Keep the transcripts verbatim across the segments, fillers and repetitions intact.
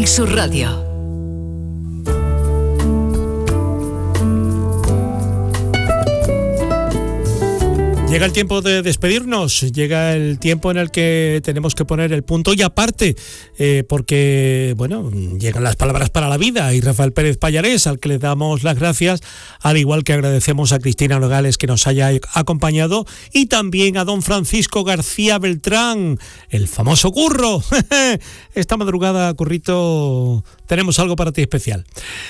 Sur Radio. Llega el tiempo de despedirnos, llega el tiempo en el que tenemos que poner el punto y aparte, eh, porque, bueno, llegan las palabras para la vida y Rafael Pérez Pallarés, al que le damos las gracias, al igual que agradecemos a Cristina Nogales que nos haya acompañado y también a don Francisco García Beltrán, el famoso Curro. Esta madrugada, Currito, tenemos algo para ti especial.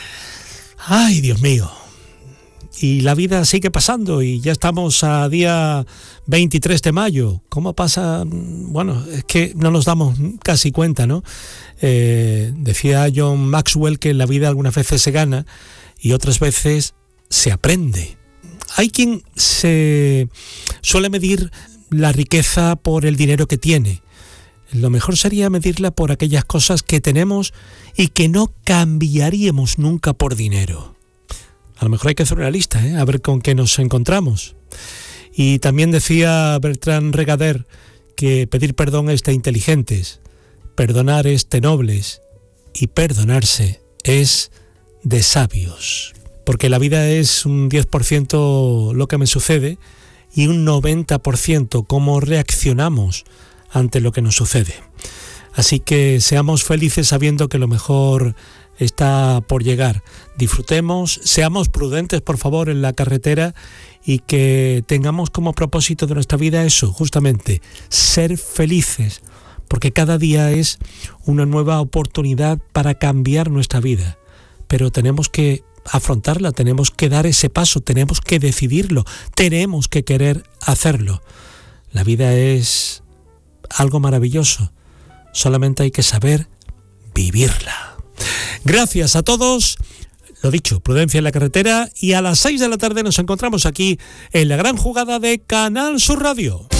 Ay, Dios mío. Y la vida sigue pasando y ya estamos a día veintitrés de mayo. ¿Cómo pasa? Bueno, es que no nos damos casi cuenta, ¿no? Eh, decía John Maxwell que en la vida algunas veces se gana y otras veces se aprende. Hay quien se suele medir la riqueza por el dinero que tiene. Lo mejor sería medirla por aquellas cosas que tenemos y que no cambiaríamos nunca por dinero. A lo mejor hay que hacer una lista, ¿eh? A ver con qué nos encontramos. Y también decía Bertrand Regader que pedir perdón es de inteligentes, perdonar es de nobles y perdonarse es de sabios. Porque la vida es un diez por ciento lo que me sucede y un noventa por ciento cómo reaccionamos ante lo que nos sucede. Así que seamos felices sabiendo que lo mejor está por llegar. Disfrutemos, seamos prudentes, por favor, en la carretera y que tengamos como propósito de nuestra vida eso, justamente, ser felices, porque cada día es una nueva oportunidad para cambiar nuestra vida. Pero tenemos que afrontarla, tenemos que dar ese paso, tenemos que decidirlo, tenemos que querer hacerlo. La vida es algo maravilloso, solamente hay que saber vivirla. Gracias a todos, lo dicho, prudencia en la carretera y a las seis de la tarde nos encontramos aquí en la gran jugada de Canal Sur Radio.